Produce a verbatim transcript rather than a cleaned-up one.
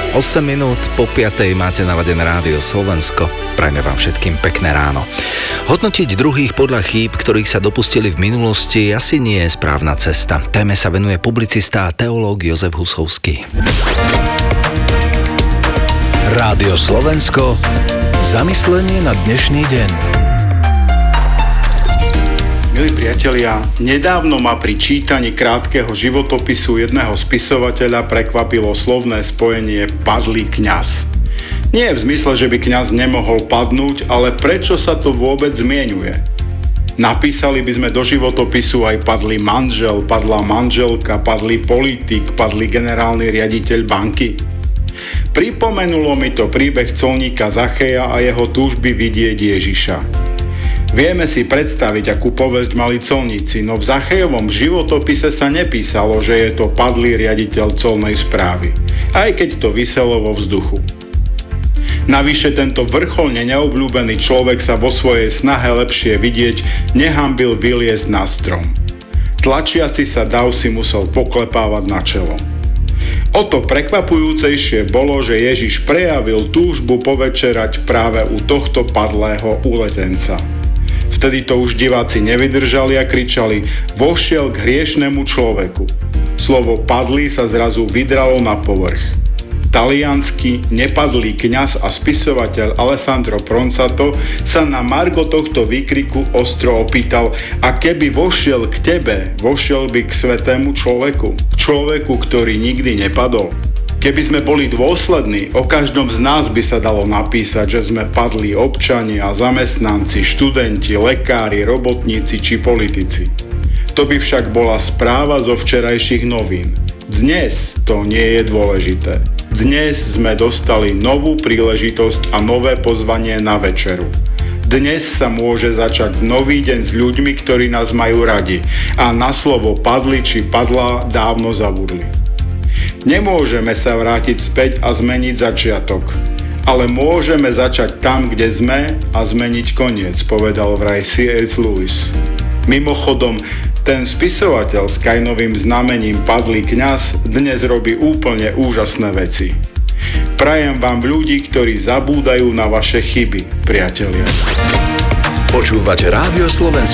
osem minút po piatej máte naladené Rádio Slovensko. Prajme vám všetkým pekné ráno. Hodnotiť druhých podľa chýb, ktorých sa dopustili v minulosti, asi nie je správna cesta. Téme sa venuje publicista a teológ Jozef Husovský. Rádio Slovensko. Zamyslenie na dnešný deň. Milí priatelia, nedávno ma pri čítaní krátkeho životopisu jedného spisovateľa prekvapilo slovné spojenie padlý kňaz. Nie v zmysle, že by kňaz nemohol padnúť, ale prečo sa to vôbec zmieňuje? Napísali by sme do životopisu aj padlý manžel, padlá manželka, padlý politik, padlý generálny riaditeľ banky. Pripomenulo mi to príbeh colníka Zacheja a jeho túžby vidieť Ježiša. Vieme si predstaviť, akú povesť mali colníci, no v Zachejovom životopise sa nepísalo, že je to padlý riaditeľ colnej správy, aj keď to viselo vo vzduchu. Navyše tento vrcholne neobľúbený človek sa vo svojej snahe lepšie vidieť nehanbil vyliezť na strom. Tlačiaci sa dav si musel poklepávať na čelo. O to prekvapujúcejšie bolo, že Ježiš prejavil túžbu povečerať práve u tohto padlého uletenca. Vtedy to už diváci nevydržali a kričali: vošiel k hriešnemu človeku. Slovo padlý sa zrazu vydralo na povrch. Taliansky nepadlý kňaz a spisovateľ Alessandro Pronsato sa na margo tohto výkriku ostro opýtal: a keby vošiel k tebe, vošiel by k svätému človeku, človeku, ktorý nikdy nepadol? Keby sme boli dôslední, o každom z nás by sa dalo napísať, že sme padlí občania, zamestnanci, študenti, lekári, robotníci či politici. To by však bola správa zo včerajších novín. Dnes to nie je dôležité. Dnes sme dostali novú príležitosť a nové pozvanie na večeru. Dnes sa môže začať nový deň s ľuďmi, ktorí nás majú radi a na slovo padli či padla dávno zabudli. Nemôžeme sa vrátiť späť a zmeniť začiatok, ale môžeme začať tam, kde sme a zmeniť koniec, povedal vraj C S Lewis. Mimochodom, ten spisovateľ s Kainovým znamením padlý kňaz dnes robí úplne úžasné veci. Prajem vám ľudí, ktorí zabúdajú na vaše chyby, priatelia. Počúvate Rádio Slovensko.